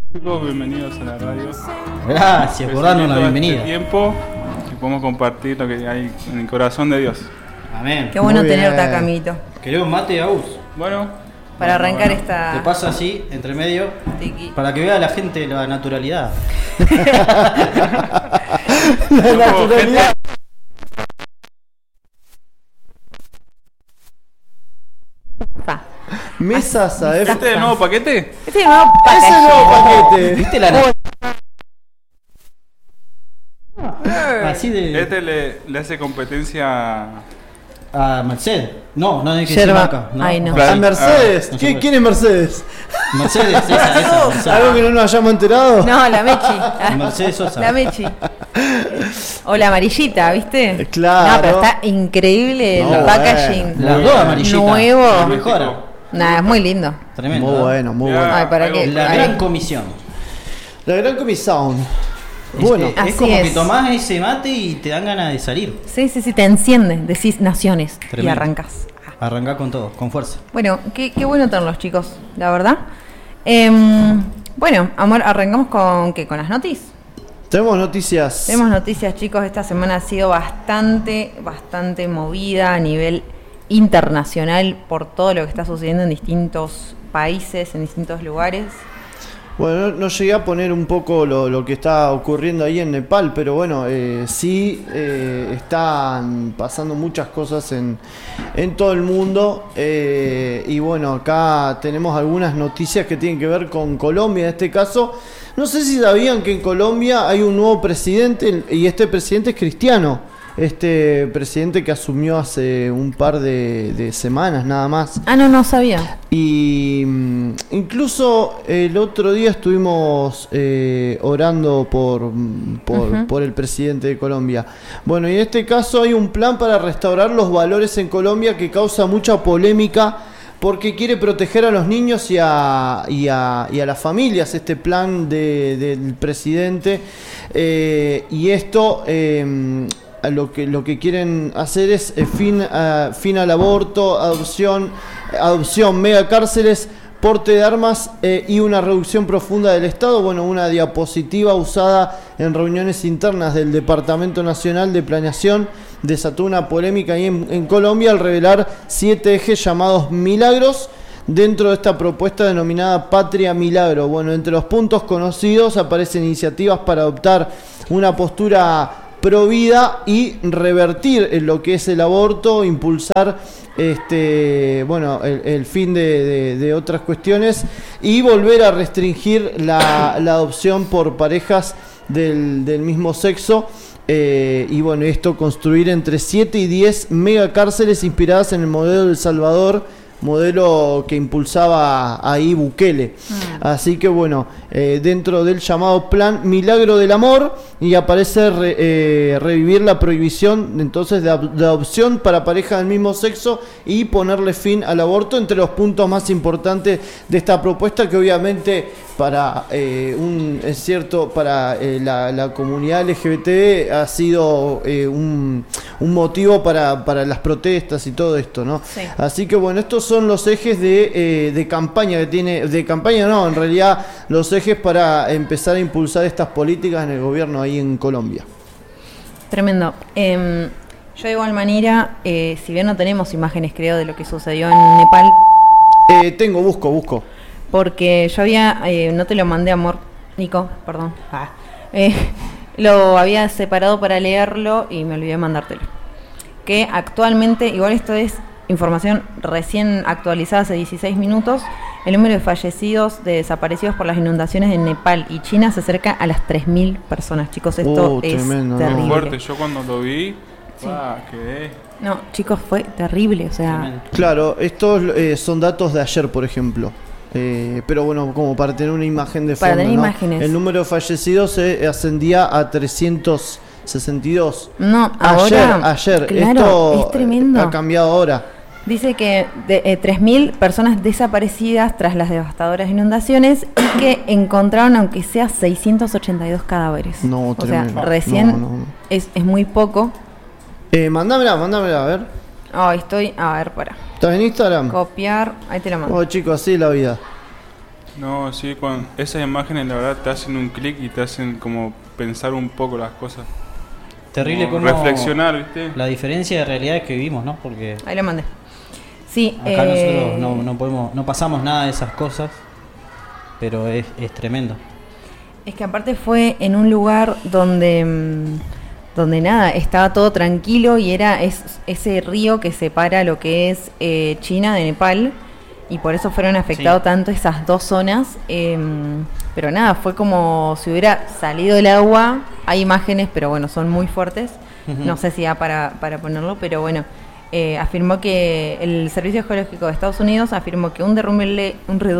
Chicos, bienvenidos a la radio. Gracias por darnos la bienvenida. Este tiempo que podemos compartir lo que hay en el corazón de Dios. Amén. Qué bueno tenerte acá, Camito. ¿Querés un mate, Agus? Bueno. Para arrancar esta... Te paso así, entre medio, para que vea la gente la naturalidad. La naturalidad. Mesas a ¿Este es el nuevo paquete? Este es el nuevo paquete. Ese nuevo paquete. ¿Viste la así de... Este le hace competencia a Mercedes. No es que Yerba. se marca. No. Ay, no. A Mercedes. no se puede. ¿Quién es Mercedes? Mercedes, esa. ¿Algo que no nos hayamos enterado? No, la Mechi. Mercedes Sosa. La Mechi. O la amarillita, ¿viste? Claro. No, pero está increíble el No, packaging. Las dos amarillitas. Nuevo. La mejora. Nah, es muy lindo. Tremendo. Muy bueno, muy Ya. bueno. Ay, ¿para algo- qué? La Ay. gran comisión. La gran comisión. Es- Bueno, es, Así como es. que tomás ese mate y te dan ganas de salir. Sí, te enciende. Decís naciones y Tremendo. arrancas. Arrancá con todo, con fuerza. Bueno, qué bueno tenerlos, chicos, la verdad. Bueno, amor, arrancamos con ¿qué? ¿Con las noticias? tenemos noticias. Tenemos noticias, chicos. Esta semana ha sido bastante movida a nivel internacional por todo lo que está sucediendo en distintos países, en distintos lugares. Bueno, no llegué a poner un poco lo que está ocurriendo ahí en Nepal, pero bueno, sí están pasando muchas cosas en todo el mundo. Y bueno, acá tenemos algunas noticias que tienen que ver con Colombia en este caso. No sé si sabían que en Colombia hay un nuevo presidente y este presidente es cristiano. Este presidente que asumió hace un par de semanas nada más. Ah, no sabía. Y incluso el otro día estuvimos orando por el presidente de Colombia. Bueno, y en este caso hay un plan para restaurar los valores en Colombia que causa mucha polémica porque quiere proteger a los niños y a las familias, este plan del presidente. Y esto... lo que quieren hacer es fin al aborto, adopción, mega cárceles, porte de armas y una reducción profunda del Estado. Bueno, una diapositiva usada en reuniones internas del Departamento Nacional de Planeación desató una polémica ahí en Colombia al revelar 7 ejes llamados milagros dentro de esta propuesta denominada Patria Milagro. Bueno, entre los puntos conocidos aparecen iniciativas para adoptar una postura pro vida y revertir en lo que es el aborto, impulsar el fin de otras cuestiones y volver a restringir la adopción por parejas del mismo sexo. Y bueno, esto construir entre 7 y 10 megacárceles inspiradas en el modelo de El Salvador, modelo que impulsaba ahí Bukele. Así que bueno, dentro del llamado plan Milagro del Amor, y aparece revivir la prohibición entonces de adopción para parejas del mismo sexo y ponerle fin al aborto, entre los puntos más importantes de esta propuesta, que obviamente para la comunidad LGBT ha sido un motivo para las protestas y todo esto, ¿no? Sí. Así que bueno, estos son los ejes de campaña que tiene, de campaña no, en realidad los ejes para empezar a impulsar estas políticas en el gobierno ahí en Colombia. Tremendo. Yo de igual manera, si bien no tenemos imágenes, creo, de lo que sucedió en Nepal, Busco. porque yo había, no te lo mandé, amor, Nico, perdón. Lo había separado para leerlo y me olvidé de mandártelo. Que actualmente, igual esto es información recién actualizada hace 16 minutos, el número de fallecidos, de desaparecidos por las inundaciones en Nepal y China se acerca a las 3.000 personas, chicos. Esto es tremendo, ¿no? terrible. fuerte. Yo cuando lo vi, Sí. quedé. No, chicos, fue terrible, o sea... Tremendo. Claro, estos son datos de ayer, por ejemplo. Pero bueno, como para tener una imagen de fondo, Para tener ¿no? imágenes. El número de fallecidos ascendía a 362. No, ahora... Ayer. Claro, Esto es tremendo. ha cambiado ahora. Dice que 3.000 personas desaparecidas tras las devastadoras inundaciones y que encontraron, aunque sea 682 cadáveres. No, o tremendo. sea, recién No. Es muy poco. Mándamela, a ver. Oh, estoy... A ver, para. ¿Estás en Instagram? Copiar. Ahí te lo mando. Oh, chicos, así es la vida. No, sí, esas imágenes la verdad te hacen un clic y te hacen como pensar un poco las cosas. Terrible como reflexionar, ¿viste? La diferencia de realidades que vivimos, ¿no? Porque ahí lo mandé. Sí, acá nosotros no pasamos nada de esas cosas, pero es tremendo. Es que aparte fue en un lugar donde nada, estaba todo tranquilo y era ese río que separa lo que es China de Nepal, y por eso fueron afectados tanto esas dos zonas. Pero nada, fue como si hubiera salido el agua. Hay imágenes, pero bueno, son muy fuertes. No sé si da para ponerlo, pero bueno. Afirmó que el Servicio Geológico de Estados Unidos afirmó que un derrumbe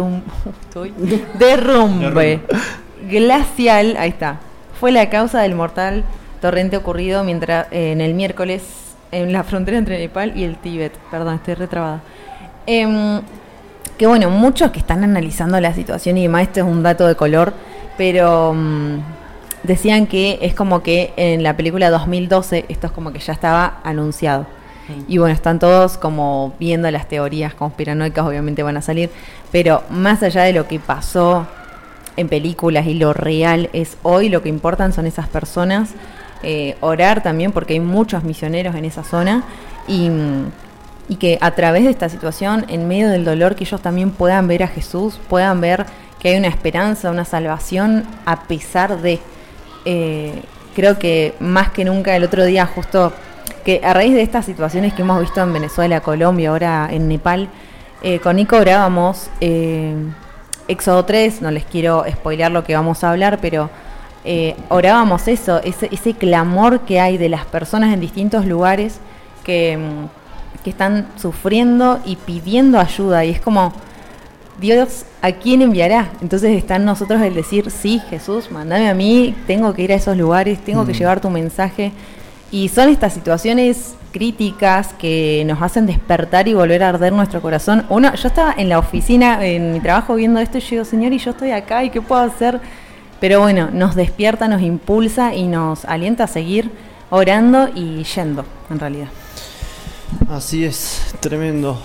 glacial, ahí está, fue la causa del mortal torrente ocurrido mientras en el miércoles en la frontera entre Nepal y el Tíbet. Perdón, estoy retrabada. Que bueno, muchos que están analizando la situación y demás, esto es un dato de color, pero decían que es como que en la película 2012 esto es como que ya estaba anunciado. Y bueno, están todos como viendo las teorías conspiranoicas, obviamente van a salir, pero más allá de lo que pasó en películas y lo real es hoy, lo que importan son esas personas. Orar también, porque hay muchos misioneros en esa zona, y que a través de esta situación, en medio del dolor, que ellos también puedan ver a Jesús, puedan ver que hay una esperanza, una salvación a pesar de... creo que más que nunca el otro día justo... que a raíz de estas situaciones que hemos visto en Venezuela, Colombia, ahora en Nepal, con Nico orábamos Éxodo 3, no les quiero spoilear lo que vamos a hablar, pero orábamos eso, ese clamor que hay de las personas en distintos lugares que están sufriendo y pidiendo ayuda, y es como, Dios, ¿a quién enviará? Entonces está en nosotros el decir, sí, Jesús, mandame a mí, tengo que ir a esos lugares, tengo que llevar tu mensaje. Y son estas situaciones críticas que nos hacen despertar y volver a arder nuestro corazón. Yo estaba en la oficina, en mi trabajo, viendo esto y yo digo, Señor, y yo estoy acá, ¿y qué puedo hacer? Pero bueno, nos despierta, nos impulsa y nos alienta a seguir orando y yendo, en realidad. Así es, tremendo.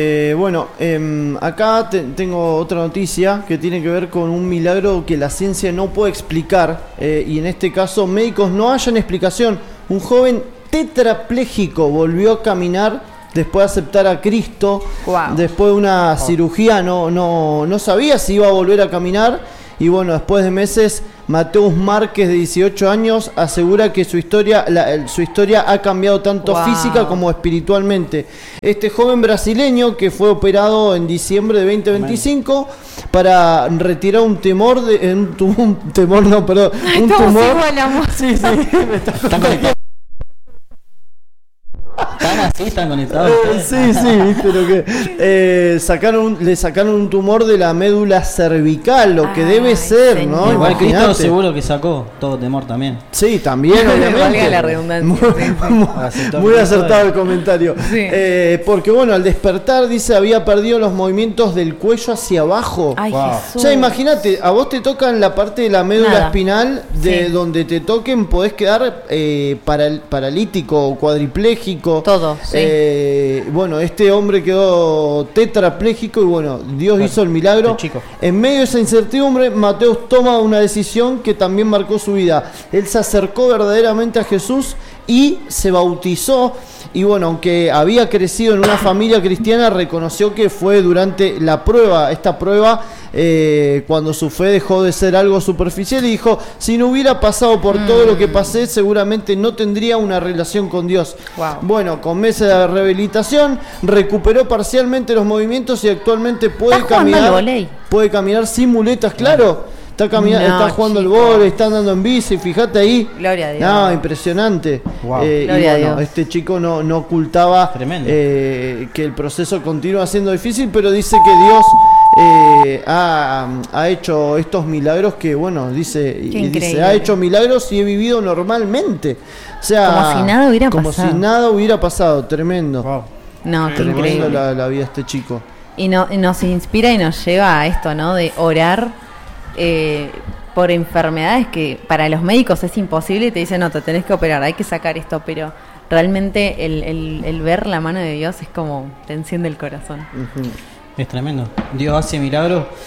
Acá tengo otra noticia que tiene que ver con un milagro que la ciencia no puede explicar, y en este caso médicos no hallan explicación. Un joven tetrapléjico volvió a caminar después de aceptar a Cristo. Wow. Después de una cirugía no sabía si iba a volver a caminar, y bueno, después de meses Mateus Márquez, de 18 años, asegura que su historia ha cambiado tanto física como espiritualmente. Este joven brasileño, que fue operado en diciembre de 2025 para retirar un tumor. Sí, me está ¿Están conectados? Sí, pero que le sacaron un tumor de la médula cervical, lo que debe ser, señor, ¿no? Igual Cristo seguro que sacó todo temor también. Sí, también, obviamente. Valga la redundancia. Muy acertado el comentario. Sí. Porque bueno, al despertar, dice, había perdido los movimientos del cuello hacia abajo. Ay, Jesús. O sea, imagínate, a vos te tocan la parte de la médula espinal, de donde te toquen podés quedar paralítico, cuadripléjico. Todo, sí. Bueno, este hombre quedó tetrapléjico y bueno, Dios hizo el milagro. En medio de esa incertidumbre, Mateus toma una decisión que también marcó su vida. Él se acercó verdaderamente a Jesús y se bautizó. Y bueno, aunque había crecido en una familia cristiana, reconoció que fue durante esta prueba, cuando su fe dejó de ser algo superficial, y dijo, si no hubiera pasado por todo lo que pasé, seguramente no tendría una relación con Dios. Wow. Bueno, con meses de rehabilitación, recuperó parcialmente los movimientos y actualmente puede caminar sin muletas, claro. Está jugando el vóley, está andando en bici, fíjate ahí. Gloria a Dios. No, impresionante. Wow. Y bueno, este chico no ocultaba que el proceso continúa siendo difícil, pero dice que Dios ha hecho estos milagros que, bueno, dice, ha hecho milagros y he vivido normalmente. O sea, como si nada hubiera pasado. Tremendo. Wow. No, tremendo increíble. la vida de este chico. Y nos inspira y nos lleva a esto, ¿no? De orar por enfermedades que para los médicos es imposible y te dicen, no, te tenés que operar, hay que sacar esto, pero realmente el ver la mano de Dios es como te enciende el corazón. Es tremendo. Dios hace milagros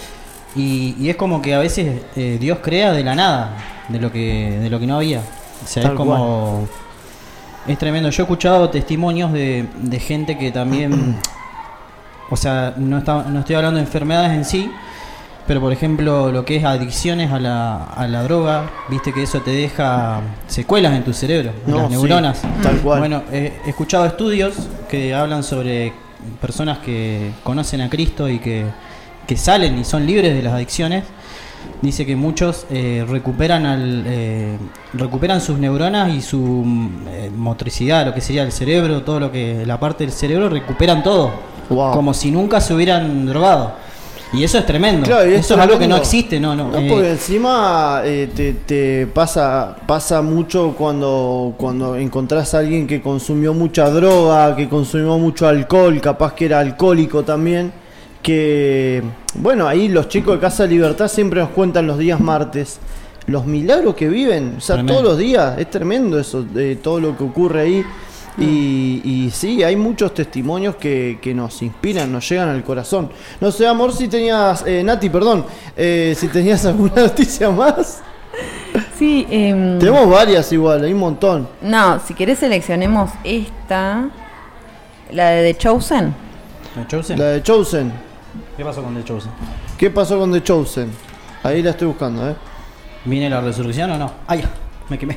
Y es como que a veces Dios crea de la nada, de lo que no había. O sea, Tal es como... Es tremendo. Yo he escuchado testimonios de gente que también... O sea, no estoy hablando de enfermedades en sí, pero por ejemplo lo que es adicciones a la droga, viste que eso te deja secuelas en tu cerebro, en las neuronas. Sí, tal cual. Bueno, he escuchado estudios que hablan sobre personas que conocen a Cristo y que salen y son libres de las adicciones. Dice que muchos recuperan sus neuronas y su motricidad, lo que sería el cerebro, todo lo que la parte del cerebro, recuperan todo, como si nunca se hubieran drogado. Y eso es tremendo. Claro, y eso es algo que no existe, no. Porque encima te pasa mucho cuando encontrás a alguien que consumió mucha droga, que consumió mucho alcohol, capaz que era alcohólico también. Que bueno, ahí los chicos de Casa Libertad siempre nos cuentan los días martes los milagros que viven, o sea, tremendo. Todos los días, es tremendo eso, todo lo que ocurre ahí. Y sí, hay muchos testimonios que nos inspiran, nos llegan al corazón. No sé, amor, si tenías, Nati, perdón, si tenías alguna noticia más. Sí, tenemos varias igual, hay un montón. No, si querés seleccionemos esta, la de The Chosen. La de Chosen. ¿Qué pasó con The Chosen? ¿Qué pasó con The Chosen? Ahí la estoy buscando, ¿Viene la resurrección o no? ¡Ay! Me quemé.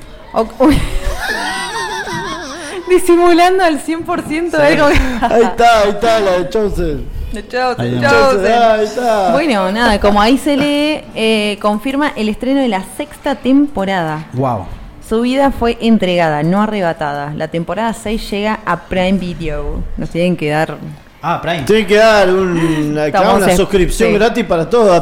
Disimulando al 100% sí. Algo. Ahí está, la de Chosen. The Chosen. Ahí está. Bueno, nada, como ahí se lee, confirma el estreno de la 6ª temporada. Wow. Su vida fue entregada, no arrebatada. La temporada 6 llega a Prime Video. Nos tienen que dar... Prime. Tienen que dar una suscripción gratis para todo.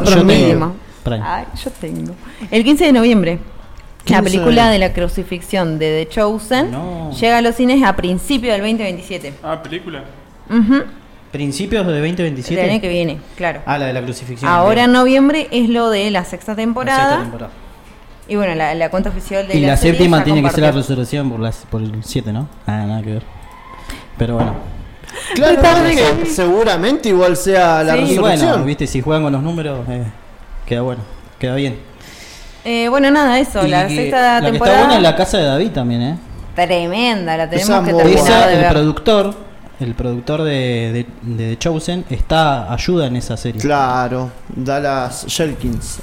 Yo tengo. El 15 de noviembre. La película de la crucifixión de The Chosen llega a los cines a principios del 2027. ¿Película? ¿Principios de 2027? El año que viene, claro. La de la crucifixión. Ahora en noviembre es lo de la 6ª temporada. Y bueno, la cuenta oficial de la séptima tiene que ser la resurrección por el 7, ¿no? Nada que ver. Pero bueno. Claro, seguramente igual sea la resurrección. Bueno, viste, si juegan con los números, queda bueno, queda bien. Bueno, nada, eso, la 6ª temporada. La que está buena es La Casa de David también, Tremenda, la tenemos que terminar de ver. El productor de The Chosen ayuda en esa serie. Claro, Dallas Jenkins.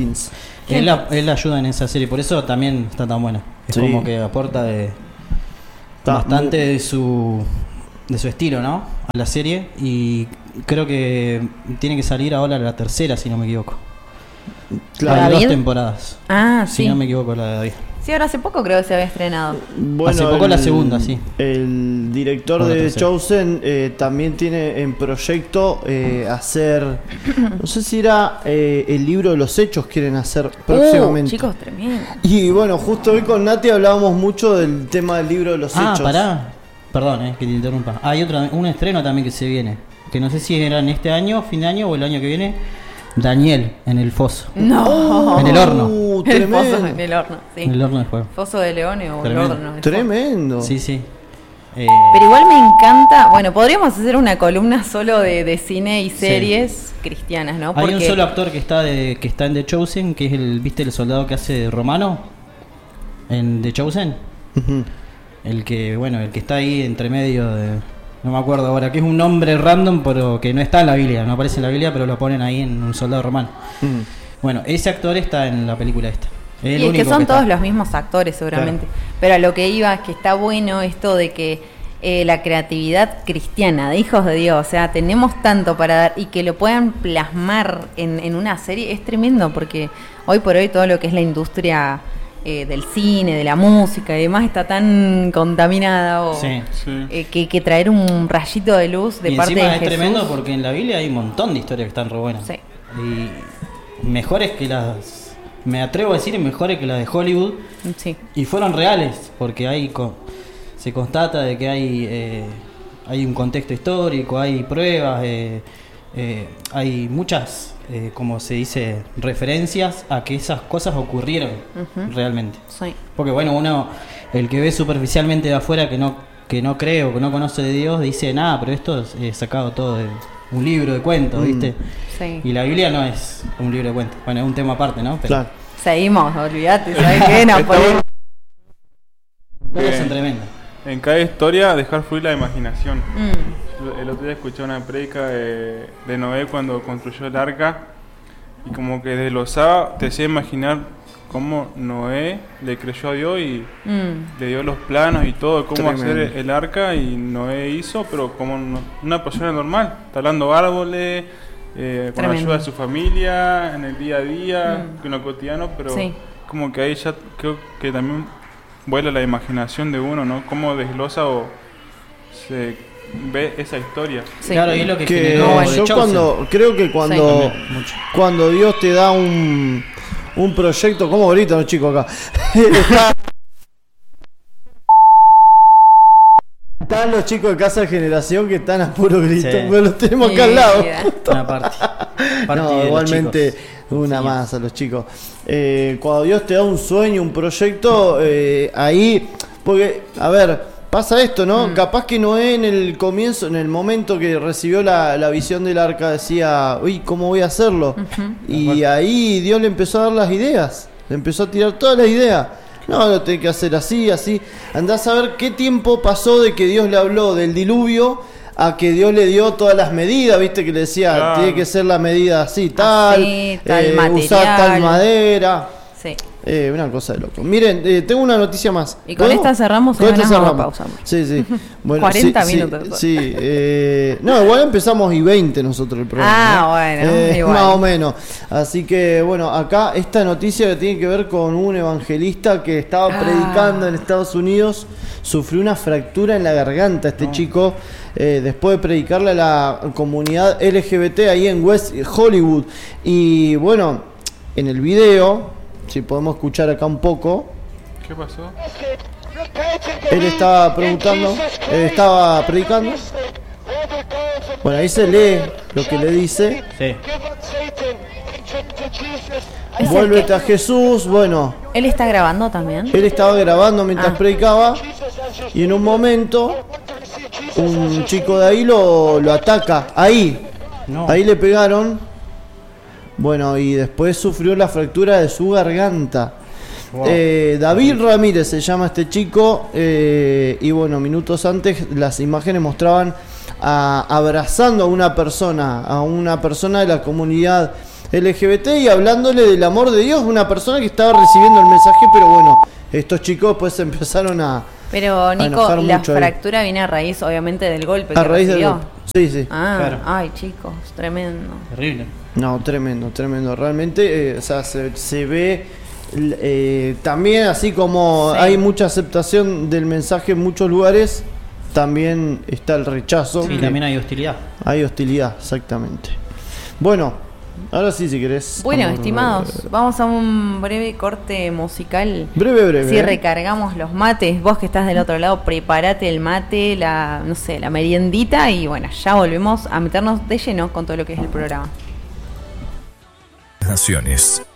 Él ayuda en esa serie, por eso también está tan buena. Es como que aporta bastante de su estilo, ¿no? A la serie. Y creo que tiene que salir ahora la 3ª, si no me equivoco. Claro. Hay 2 temporadas. Sí. Si no me equivoco, la de David. Sí, ahora hace poco creo que se había estrenado. Bueno, hace poco la segunda, sí. El director de The Chosen también tiene en proyecto hacer, no sé si era el libro de los hechos, quieren hacer próximamente. Chicos, tremendo. Y bueno, justo hoy con Nati hablábamos mucho del tema del libro de los hechos. Perdón, que te interrumpa. Hay un estreno también que se viene, que no sé si era en este año, fin de año o el año que viene. Daniel en el foso. No. En el horno. El foso en el horno, sí. En el horno de fuego. Foso de Leones o el horno. Tremendo. Sí. Pero igual me encanta. Bueno, podríamos hacer una columna solo de cine y series cristianas, ¿no? Hay un solo actor que está en The Chosen, que es el soldado que hace Romano en The Chosen. Uh-huh. El que está ahí entre medio de... No me acuerdo ahora, que es un nombre random, pero que no está en la Biblia, no aparece en la Biblia, pero lo ponen ahí en un soldado romano. Bueno, ese actor está en la película esta. Y es que son todos los mismos actores seguramente. Claro. Pero a lo que iba es que está bueno esto de que la creatividad cristiana de hijos de Dios, o sea, tenemos tanto para dar y que lo puedan plasmar en una serie, es tremendo, porque hoy por hoy todo lo que es la industria del cine, de la música y demás está tan contaminada que traer un rayito de luz de parte de Jesús. Es tremendo porque en la Biblia hay un montón de historias que están re buenas. Sí. Y mejores que las, me atrevo a decir, mejores que las de Hollywood. Sí. Y fueron reales porque se constata de que hay un contexto histórico, hay pruebas, hay muchas como se dice, referencias a que esas cosas ocurrieron realmente. Sí. Porque bueno, el que ve superficialmente de afuera que no cree o que no conoce de Dios, dice, nada, pero esto es sacado todo un libro de cuentos, ¿viste? Sí. Y la Biblia no es un libro de cuentos. Bueno, es un tema aparte, ¿no? Pero Claro. Seguimos, olvídate, ¿sabes qué? No, Está bueno. todas son tremendas. En cada historia dejar fluir la imaginación. Mm, El otro día escuché una predica de Noé cuando construyó el arca y como que desglosaba, te hacía imaginar cómo Noé le creyó a Dios y le dio los planos y todo, cómo Tremendo. hacer el arca, y Noé hizo, pero como una persona normal, talando árboles, con Tremendo. ayuda de su familia, en el día a día, en lo cotidiano, pero Sí. como que ahí ya creo que también vuela la imaginación de uno, ¿no? Cómo desglosa o se ve esa historia. sí. Claro, y es lo que Que generó bueno. The yo Chosen. creo que cuando, También, mucho. cuando Dios te da un proyecto, ¿cómo gritan los chicos acá? Están los chicos de Casa de Generación que están a puro grito, Sí. pero los tenemos acá al Y- lado. Una parte. Parte No, de los igualmente chicos. una Sí. más a los chicos. Cuando Dios te da un sueño, un proyecto, ahí, porque, a ver, pasa esto, ¿no? Capaz que Noé en el comienzo, en el momento que recibió la visión del arca, decía, uy, ¿cómo voy a hacerlo? Y ahí Dios le empezó a dar las ideas, le empezó a tirar todas las ideas. No, lo tenés que hacer así, así. Andás a ver qué tiempo pasó de que Dios le habló del diluvio a que Dios le dio todas las medidas, viste que le decía, Claro. tiene que ser la medida así, tal, tal usar tal material. madera. Sí. Una cosa de loco. Miren, tengo una noticia más. Y con ¿Puedo? esta cerramos y Con esta ganamos una cerramos. pausa. Sí, sí. Bueno, 40 sí, minutos. Sí, no, igual empezamos y 20 nosotros el programa. ¿no? Bueno, igual. Más o menos. Así que, bueno, acá esta noticia que tiene que ver con un evangelista que estaba predicando en Estados Unidos, sufrió una fractura en la garganta este chico, después de predicarle a la comunidad LGBT ahí en West Hollywood. Y bueno, en el video, si podemos escuchar acá un poco, ¿Qué pasó? él estaba preguntando, estaba predicando. Bueno, ahí se lee lo que le dice. Sí. ¿Es el Vuélvete que- a Jesús. Bueno, ¿Él está grabando también? él estaba grabando mientras Ah. predicaba y en un momento un chico de ahí lo ataca. Ahí No. le pegaron. Bueno, y después sufrió la fractura de su garganta. Wow. David Ramírez se llama este chico, y bueno, minutos antes las imágenes mostraban abrazando a una persona de la comunidad LGBT y hablándole del amor de Dios, una persona que estaba recibiendo el mensaje, pero bueno, estos chicos pues empezaron a Pero Nico, enojar la mucho ahí. fractura viene a raíz, obviamente, del golpe a que raíz del recibió. golpe. Sí, sí. Ah, Claro. ay, chicos, tremendo. Terrible. No, tremendo, tremendo. Realmente, o sea, se ve también, así como Sí. hay mucha aceptación del mensaje en muchos lugares, también está el rechazo. Sí, que también hay hostilidad. hay hostilidad, exactamente. Bueno, ahora sí, si querés. Bueno, vamos- estimados, vamos a un breve corte musical. Breve. Si recargamos los mates, vos que estás del otro lado, prepárate el mate, la meriendita y bueno, ya volvemos a meternos de lleno con todo lo que es el programa. Naciones.